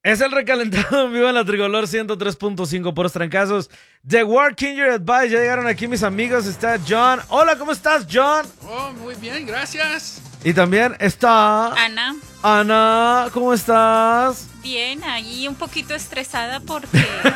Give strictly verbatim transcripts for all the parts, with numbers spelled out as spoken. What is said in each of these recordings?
Es el recalentado en vivo en la Tricolor ciento tres punto cinco por los trancazos. The Working Your Advice. Ya llegaron aquí mis amigos. Está John. Hola, ¿cómo estás, John? Oh, muy bien, gracias. Y también está... Ana. Ana, ¿cómo estás? Bien, ahí un poquito estresada porque...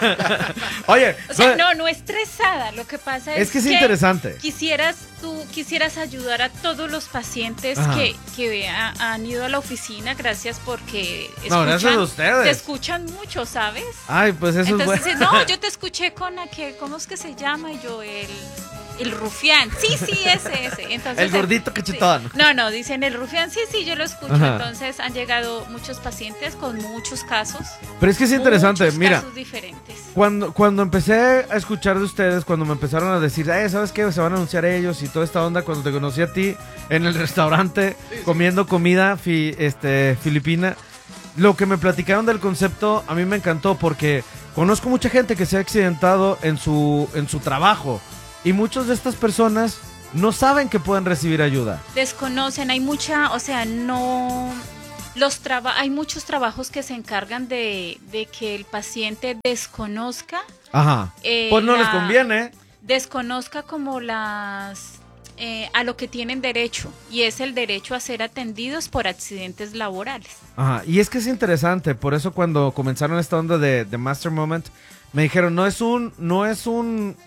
Oye, o sea, no, no estresada. Lo que pasa es, es que es interesante. Quisieras, tú quisieras ayudar a todos los pacientes que, que ha, han ido a la oficina. Gracias porque escuchan, no, gracias a ustedes. Te escuchan mucho, ¿sabes? Ay, pues eso Entonces, es bueno. no, yo te escuché con aquel, ¿cómo es que se llama? Y yo, el... El rufián, sí, sí, ese, ese. Entonces, el gordito cachetón. Sí. No, no, dicen el rufián, sí, sí, yo lo escucho. Ajá. Entonces han llegado muchos pacientes con muchos casos. Pero es que es interesante, muchos mira. Casos diferentes. Cuando, cuando empecé a escuchar de ustedes, cuando me empezaron a decir, eh, ¿sabes qué? Se van a anunciar ellos y toda esta onda, cuando te conocí a ti en el restaurante, sí, sí. comiendo comida fi, este, filipina, lo que me platicaron del concepto a mí me encantó porque conozco mucha gente que se ha accidentado en su, en su trabajo. Y muchas de estas personas no saben que pueden recibir ayuda. Desconocen, hay mucha, o sea, no... los traba, hay muchos trabajos que se encargan de, de que el paciente desconozca. Ajá. Eh, pues no la, les conviene. Desconozca como las... Eh, a lo que tienen derecho. Y es el derecho a ser atendidos por accidentes laborales. Ajá. Y es que es interesante. Por eso cuando comenzaron esta onda de, de Master Moment, me dijeron, no es un... No es un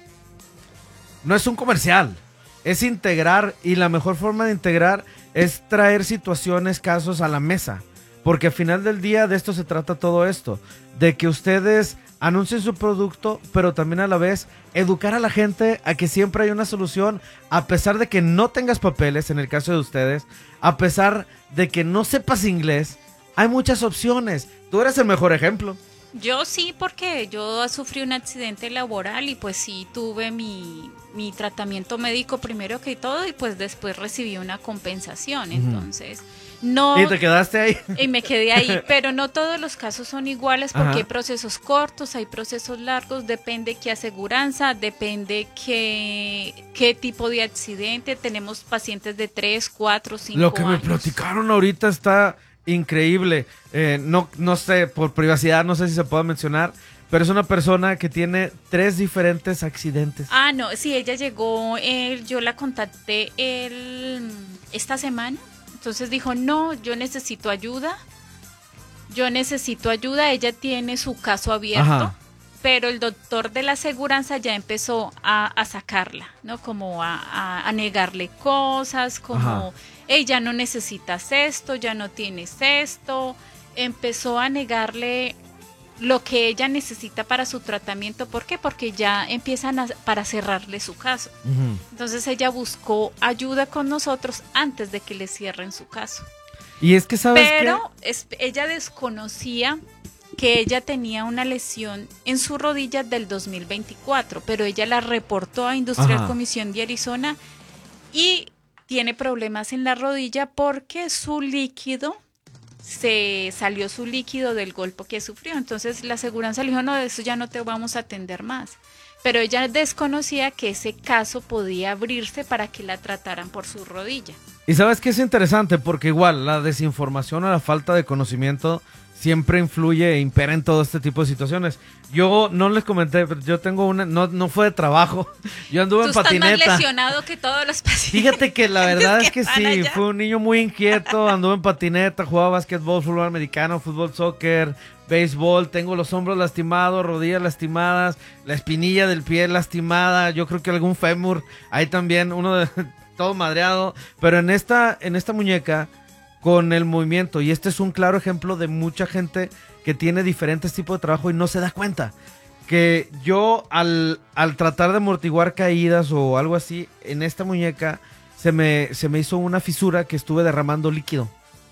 No es un comercial, es integrar, y la mejor forma de integrar es traer situaciones, casos a la mesa, porque al final del día de esto se trata todo esto, de que ustedes anuncien su producto, pero también a la vez educar a la gente a que siempre hay una solución, a pesar de que no tengas papeles, en el caso de ustedes, a pesar de que no sepas inglés, hay muchas opciones. Tú eres el mejor ejemplo. Yo sí, porque yo sufrí un accidente laboral y pues sí tuve mi, mi tratamiento médico primero que todo y pues después recibí una compensación, entonces no... ¿Y te quedaste ahí? Y me quedé ahí, pero no todos los casos son iguales porque Ajá. hay procesos cortos, hay procesos largos, depende qué aseguranza, depende qué, qué tipo de accidente, tenemos pacientes de tres, cuatro, cinco años. Lo que me platicaron ahorita está... increíble, eh, no, no sé, por privacidad, no sé si se puede mencionar, pero es una persona que tiene tres diferentes accidentes. Ah, no, sí, ella llegó, él, yo la contacté él, esta semana, entonces dijo, no, yo necesito ayuda, yo necesito ayuda, ella tiene su caso abierto. Ajá. Pero el doctor de la aseguranza ya empezó a, a sacarla, ¿no? Como a, a, a negarle cosas, como, hey, ya no necesitas esto, ya no tienes esto. Empezó a negarle lo que ella necesita para su tratamiento. ¿Por qué? Porque ya empiezan a, para cerrarle su caso. Uh-huh. Entonces ella buscó ayuda con nosotros antes de que le cierren su caso. Y es que, ¿sabes qué? Pero es, ella desconocía que ella tenía una lesión en su rodilla del dos mil veinticuatro, pero ella la reportó a Industrial Ajá. Comisión de Arizona y tiene problemas en la rodilla porque su líquido, se salió su líquido del golpe que sufrió. Entonces la aseguranza le dijo, no, de eso ya no te vamos a atender más. Pero ella desconocía que ese caso podía abrirse para que la trataran por su rodilla. Y sabes que es interesante porque igual la desinformación o la falta de conocimiento siempre influye e impera en todo este tipo de situaciones. Yo no les comenté, pero yo tengo una, no, no fue de trabajo, yo anduve Tú en patineta. Tú estás más lesionado que todos los pacientes. Fíjate que la verdad es que, es que sí, allá. Fue un niño muy inquieto, anduve en patineta, jugaba básquetbol, fútbol americano, fútbol, soccer, béisbol, tengo los hombros lastimados, rodillas lastimadas, la espinilla del pie lastimada, yo creo que algún fémur, ahí también, uno de todo madreado, pero en esta, en esta muñeca, con el movimiento, y este es un claro ejemplo de mucha gente que tiene diferentes tipos de trabajo y no se da cuenta que yo al, al tratar de amortiguar caídas o algo así, en esta muñeca se me, se me hizo una fisura que estuve derramando líquido.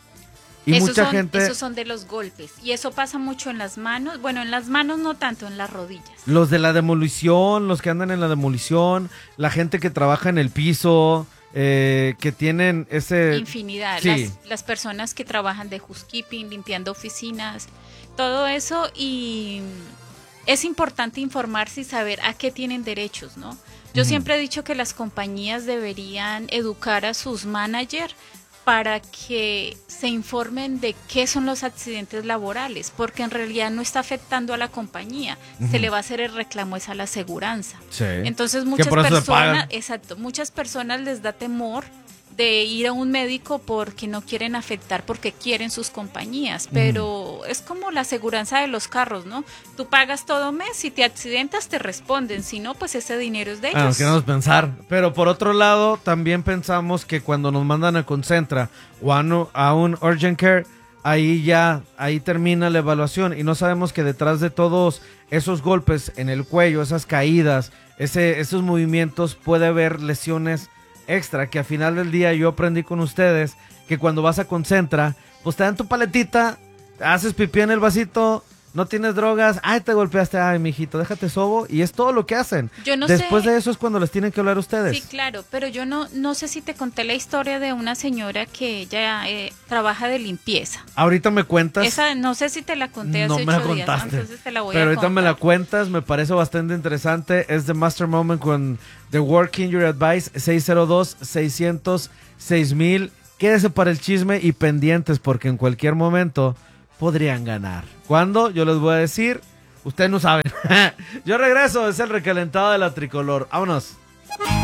Y esos mucha son, gente... Esos son de los golpes. Y eso pasa mucho en las manos. Bueno, en las manos no tanto, en las rodillas. Los de la demolición, los que andan en la demolición, la gente que trabaja en el piso... Eh, que tienen ese... Infinidad, sí. las, las personas que trabajan de housekeeping, limpiando oficinas, todo eso, y es importante informarse y saber a qué tienen derechos, ¿no? Yo uh-huh. siempre he dicho que las compañías deberían educar a sus managers para que se informen de qué son los accidentes laborales, porque en realidad no está afectando a la compañía, uh-huh. se le va a hacer el reclamo es a la aseguranza. Sí. Entonces muchas personas, exacto, muchas personas les da temor de ir a un médico porque no quieren afectar, porque quieren sus compañías, pero uh-huh. es como la aseguranza de los carros, ¿no? Tú pagas todo mes, si te accidentas te responden, si no, pues ese dinero es de ellos. Ah, nos queremos pensar, pero por otro lado, también pensamos que cuando nos mandan a Concentra o a, no, a un Urgent Care, ahí ya, ahí termina la evaluación y no sabemos que detrás de todos esos golpes en el cuello, esas caídas, ese, esos movimientos, puede haber lesiones extra, que al final del día yo aprendí con ustedes que cuando vas a Concentra, pues te dan tu paletita, haces pipí en el vasito, no tienes drogas, ay, te golpeaste, ay, mijito, déjate sobo, y es todo lo que hacen. Yo no Después sé, de eso es cuando les tienen que hablar ustedes. Sí, claro, pero yo no, no sé si te conté la historia de una señora que ella eh, trabaja de limpieza. Ahorita me cuentas. Esa, no sé si te la conté hace no me ocho la días, contaste, entonces te la voy pero a ahorita contar. me la cuentas, me parece bastante interesante. Es The Master Moment con The Working Your Advice, seis cero dos, seiscientos, seis mil. Quédese para el chisme y pendientes porque en cualquier momento podrían ganar. ¿Cuándo? Yo les voy a decir. Ustedes no saben. Yo regreso, es el recalentado de la tricolor. Vámonos.